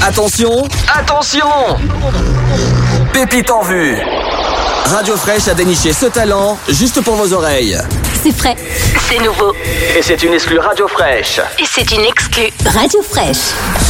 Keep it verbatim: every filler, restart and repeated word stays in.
Attention, attention! Pépite en vue. Radio Fraîche a déniché ce talent juste pour vos oreilles. C'est frais, c'est nouveau. Et c'est une exclue Radio Fraîche. Et c'est une exclue Radio Fraîche.